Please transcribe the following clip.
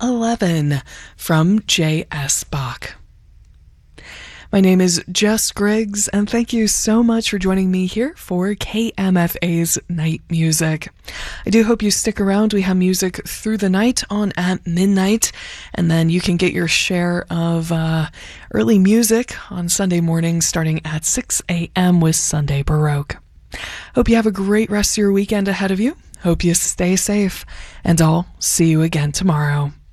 11 from J.S. Bach. My name is Jess Griggs, and thank you so much for joining me here for KMFA's Night Music. I do hope you stick around. We have music through the night on at midnight, and then you can get your share of early music on Sunday mornings starting at 6 a.m. with Sunday Baroque. Hope you have a great rest of your weekend ahead of you. Hope you stay safe, and I'll see you again tomorrow.